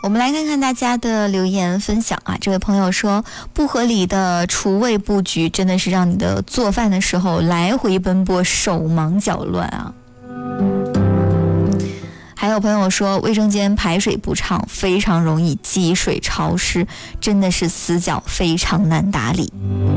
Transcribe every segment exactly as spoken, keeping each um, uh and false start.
我们来看看大家的留言分享啊。这位朋友说，不合理的厨卫布局真的是让你的做饭的时候来回奔波，手忙脚乱啊。还有朋友说，卫生间排水不畅，非常容易积水潮湿，真的是死角，非常难打理。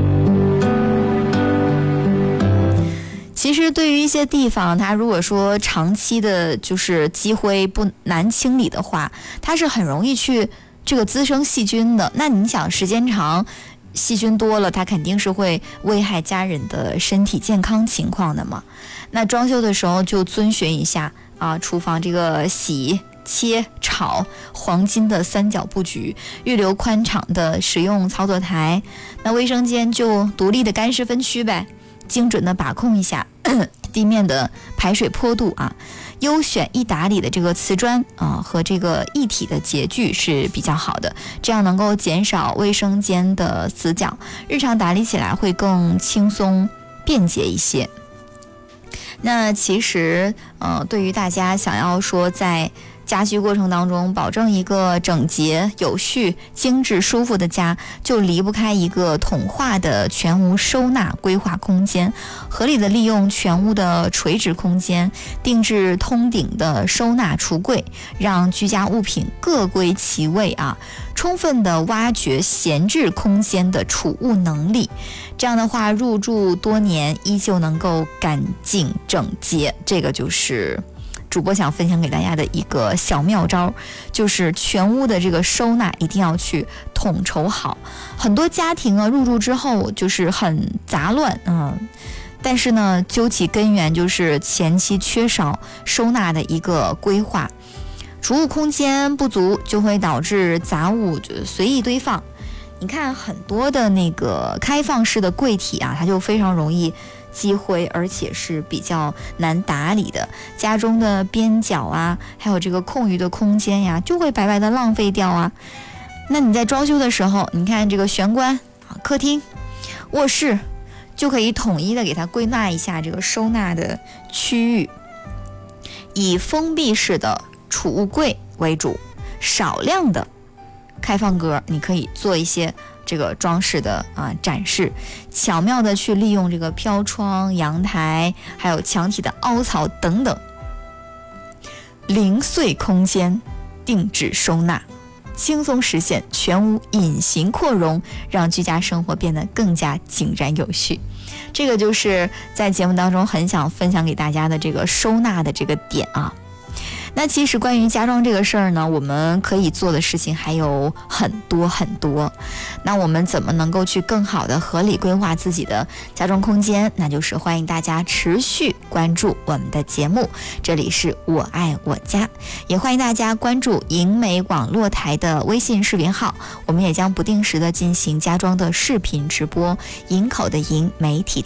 其实对于一些地方，它如果说长期的就是积灰不难清理的话，它是很容易去这个滋生细菌的。那你想时间长，细菌多了，它肯定是会危害家人的身体健康情况的嘛。那装修的时候就遵循一下啊，厨房这个洗切炒黄金的三角布局，预留宽敞的使用操作台。那卫生间就独立的干湿分区呗，精准的把控一下地面的排水坡度啊，优选易打理的这个瓷砖啊和这个一体的洁具是比较好的，这样能够减少卫生间的死角，日常打理起来会更轻松便捷一些。那其实呃，对于大家想要说在家居过程当中保证一个整洁有序精致舒服的家，就离不开一个统化的全屋收纳规划空间，合理的利用全屋的垂直空间，定制通顶的收纳橱柜，让居家物品各归其位啊，充分的挖掘闲置空间的储物能力。这样的话，入住多年依旧能够干净整洁。这个就是主播想分享给大家的一个小妙招，就是全屋的这个收纳一定要去统筹好。很多家庭啊入住之后就是很杂乱，嗯，但是呢究其根源就是前期缺少收纳的一个规划，储物空间不足就会导致杂物就随意堆放。你看很多的那个开放式的柜体啊，它就非常容易积灰，而且是比较难打理的。家中的边角啊，还有这个空余的空间呀，就会白白的浪费掉啊。那你在装修的时候，你看这个玄关、客厅、卧室，就可以统一的给它归纳一下这个收纳的区域，以封闭式的储物柜为主，少量的开放格你可以做一些这个装饰的啊展示，巧妙的去利用这个飘窗、阳台还有墙体的凹槽等等，零碎空间定制收纳，轻松实现全屋隐形扩容，让居家生活变得更加井然有序。这个就是在节目当中很想分享给大家的这个收纳的这个点啊。那其实关于家装这个事儿呢，我们可以做的事情还有很多很多。那我们怎么能够去更好的合理规划自己的家装空间？那就是欢迎大家持续关注我们的节目，这里是我爱我家，也欢迎大家关注银美网络台的微信视频号，我们也将不定时的进行家装的视频直播，营口的营，媒体